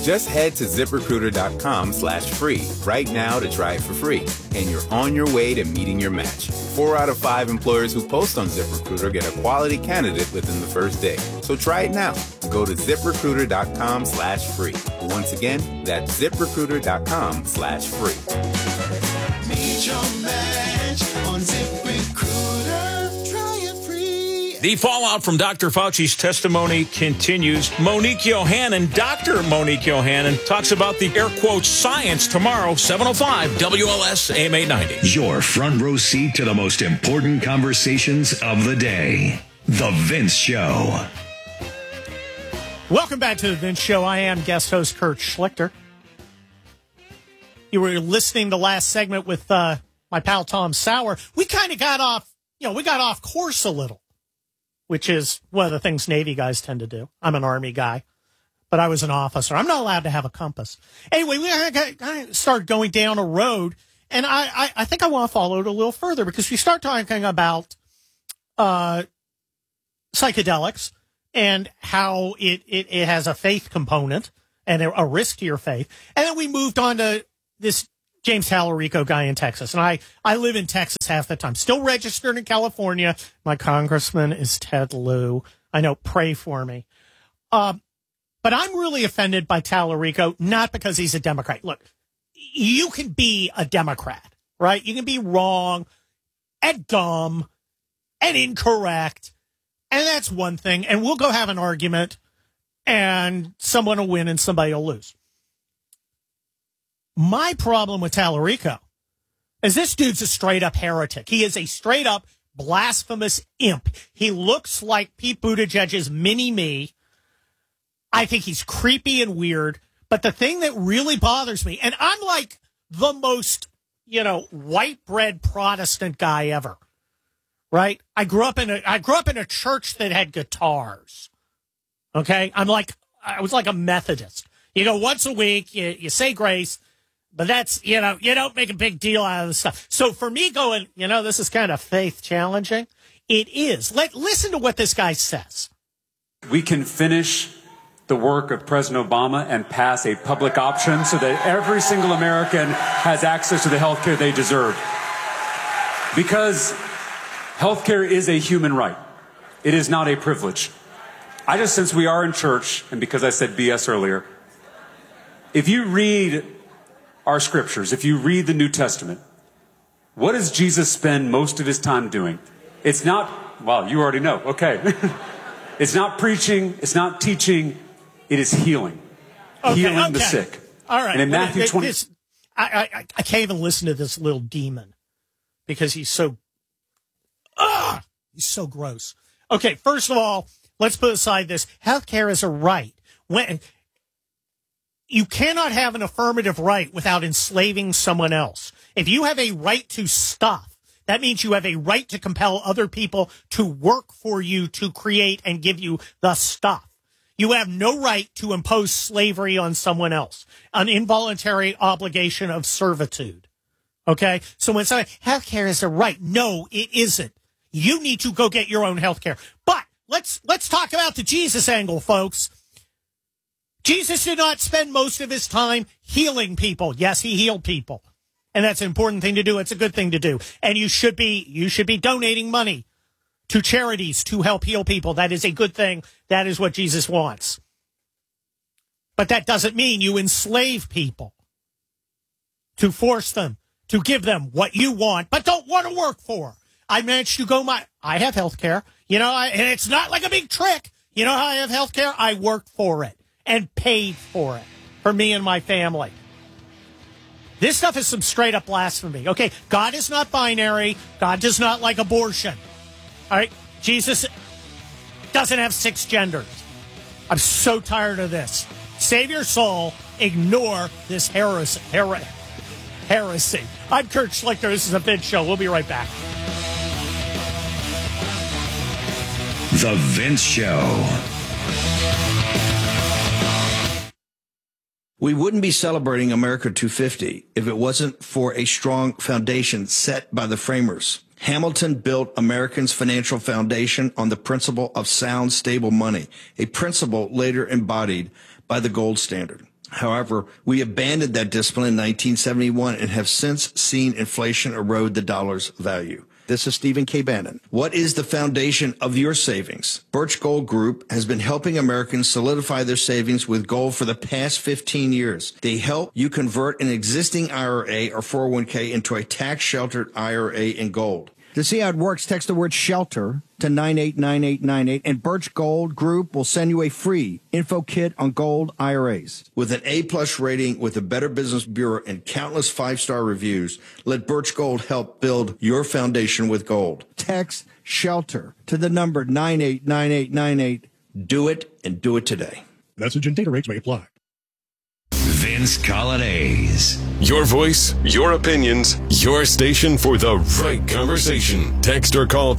Just head to ZipRecruiter.com/free right now to try it for free. And you're on your way to meeting your match. 4 out of 5 employers who post on ZipRecruiter get a quality candidate within the first day. So try it now. Go to ZipRecruiter.com/free. Once again, that's ZipRecruiter.com/free. Meet your match on ZipRecruiter. Try it free. The fallout from Dr. Fauci's testimony continues. Monique Yohannan, Dr. Monique Yohannan, talks about the air quotes science tomorrow, 7:05, WLS AM 890. Your front row seat to the most important conversations of the day. The Vince Show. Welcome back to The Vince Show. I am guest host Kurt Schlichter. You were listening to last segment with my pal Tom Sauer. We kind of got off, we got off course a little, which is one of the things Navy guys tend to do. I'm an Army guy, but I was an officer. I'm not allowed to have a compass. Anyway, we started going down a road, and I think I want to follow it a little further because we start talking about psychedelics and how it has a faith component and a risk to your faith. And then we moved on to this James Tallarico guy in Texas. And I live in Texas half the time. Still registered in California. My congressman is Ted Lieu. I know, pray for me. But I'm really offended by Tallarico, not because he's a Democrat. Look, you can be a Democrat, right? You can be wrong and dumb and incorrect. And that's one thing. And we'll go have an argument and someone will win and somebody will lose. My problem with Tallarico is this dude's a straight up heretic. He is a straight up blasphemous imp. He looks like Pete Buttigieg's mini-me. I think he's creepy and weird. But the thing that really bothers me, and I'm like the most, white bread Protestant guy ever. Right? I grew up in a church that had guitars. Okay? I was like a Methodist. You go once a week, you say grace, but that's, you don't make a big deal out of the stuff. So for me going, this is kind of faith challenging. It is. Listen to what this guy says. We can finish the work of President Obama and pass a public option so that every single American has access to the health care they deserve. Because healthcare is a human right. It is not a privilege. Since we are in church, and because I said BS earlier, if you read our scriptures, if you read the New Testament, what does Jesus spend most of his time doing? It's not, well, you already know, okay. It's not preaching, it's not teaching, it is healing. Healing the sick. All right. And in Matthew 20... I can't even listen to this little demon because he's so gross. Okay, first of all, let's put aside this. Healthcare is a right. You cannot have an affirmative right without enslaving someone else. If you have a right to stuff, that means you have a right to compel other people to work for you to create and give you the stuff. You have no right to impose slavery on someone else, an involuntary obligation of servitude. Okay? So when someone, healthcare is a right. No, it isn't. You need to go get your own healthcare. But let's talk about the Jesus angle, folks. Jesus did not spend most of his time healing people. Yes, he healed people. And that's an important thing to do. It's a good thing to do. And you should be donating money to charities to help heal people. That is a good thing. That is what Jesus wants. But that doesn't mean you enslave people to force them to give them what you want, but don't want to work for. I managed to I have health care. And it's not like a big trick. You know how I have health care? I worked for it and paid for it for me and my family. This stuff is some straight up blasphemy. Okay, God is not binary. God does not like abortion. All right, Jesus doesn't have 6 genders. I'm so tired of this. Save your soul. Ignore this heresy. I'm Kurt Schlichter. This is a Vince Show. We'll be right back. The Vince Show. We wouldn't be celebrating America 250 if it wasn't for a strong foundation set by the framers. Hamilton built Americans' financial foundation on the principle of sound, stable money, a principle later embodied by the gold standard. However, we abandoned that discipline in 1971 and have since seen inflation erode the dollar's value. This is Stephen K. Bannon. What is the foundation of your savings? Birch Gold Group has been helping Americans solidify their savings with gold for the past 15 years. They help you convert an existing IRA or 401k into a tax-sheltered IRA in gold. To see how it works, text the word SHELTER to 989898, and Birch Gold Group will send you a free info kit on gold IRAs. With an A-plus rating with the Better Business Bureau and countless 5-star reviews, let Birch Gold help build your foundation with gold. Text SHELTER to the number 989898. Do it, and do it today. Message and data rates may apply. Vince Colonnese. Your voice, your opinions, your station for the right conversation. Text or call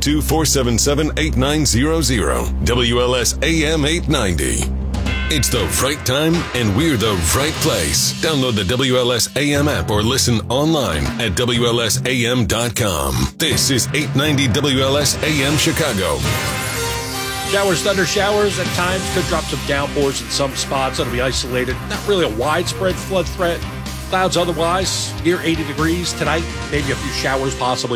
312-477-8900. WLS AM 890. It's the right time and we're the right place. Download the WLS AM app or listen online at WLSAM.com. This is 890 WLS AM Chicago. Showers, thunder showers, at times could drop some downpours in some spots. That'll be isolated. Not really a widespread flood threat. Clouds otherwise near 80 degrees tonight. Maybe a few showers possibly